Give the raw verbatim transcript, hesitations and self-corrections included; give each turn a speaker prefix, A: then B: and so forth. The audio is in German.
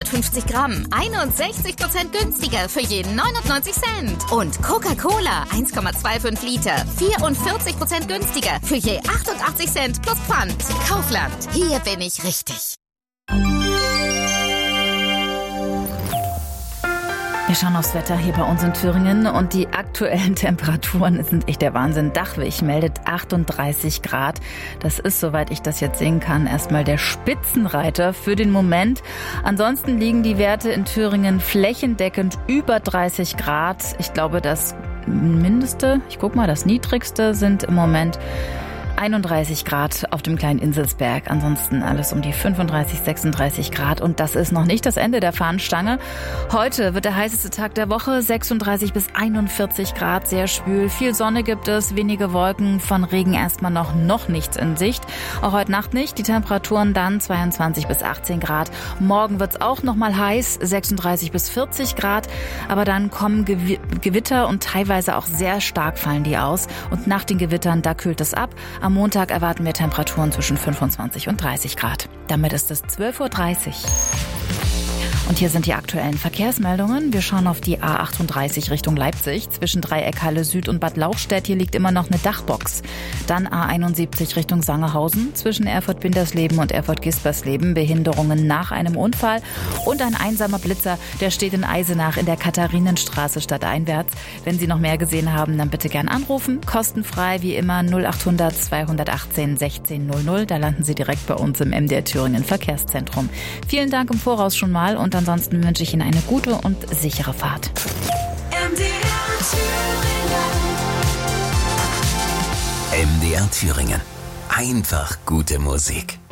A: zweihundertfünfzig Gramm, einundsechzig Prozent günstiger für jeden neunundneunzig Cent. Und Coca-Cola, eins Komma fünfundzwanzig Liter, vierundvierzig Prozent günstiger für je achtundachtzig Cent plus Pfand. Kaufland, hier bin ich richtig.
B: Wir schauen aufs Wetter hier bei uns in Thüringen und die aktuellen Temperaturen sind echt der Wahnsinn. Dachwig meldet achtunddreißig Grad. Das ist, soweit ich das jetzt sehen kann, erstmal der Spitzenreiter für den Moment. Ansonsten liegen die Werte in Thüringen flächendeckend über dreißig Grad. Ich glaube, das Mindeste, ich guck mal, das Niedrigste sind im Moment einunddreißig Grad auf dem kleinen Inselsberg. Ansonsten alles um die fünfunddreißig, sechsunddreißig Grad. Und das ist noch nicht das Ende der Fahnenstange. Heute wird der heißeste Tag der Woche. sechsunddreißig bis einundvierzig Grad, sehr schwül. Viel Sonne gibt es, wenige Wolken. Von Regen erstmal noch, noch nichts in Sicht. Auch heute Nacht nicht. Die Temperaturen dann zweiundzwanzig bis achtzehn Grad. Morgen wird es auch noch mal heiß, sechsunddreißig bis vierzig Grad. Aber dann kommen Gew- Gewitter und teilweise auch sehr stark fallen die aus. Und nach den Gewittern, da kühlt es ab. Am Montag erwarten wir Temperaturen zwischen fünfundzwanzig und dreißig Grad. Damit ist es zwölf Uhr dreißig. Und hier sind die aktuellen Verkehrsmeldungen. Wir schauen auf die A achtunddreißig Richtung Leipzig. Zwischen Dreieckhalle Süd und Bad Lauchstädt. Hier liegt immer noch eine Dachbox. Dann A einundsiebzig Richtung Sangerhausen. Zwischen Erfurt-Bindersleben und Erfurt-Gispersleben. Behinderungen nach einem Unfall. Und ein einsamer Blitzer, der steht in Eisenach in der Katharinenstraße stadteinwärts. Wenn Sie noch mehr gesehen haben, dann bitte gern anrufen. Kostenfrei wie immer null achthundert zweihundertachtzehn sechzehn null null. Da landen Sie direkt bei uns im M D R Thüringen Verkehrszentrum. Vielen Dank im Voraus schon mal und ansonsten wünsche ich Ihnen eine gute und sichere Fahrt.
C: M D R Thüringen. M D R Thüringen. Einfach gute Musik.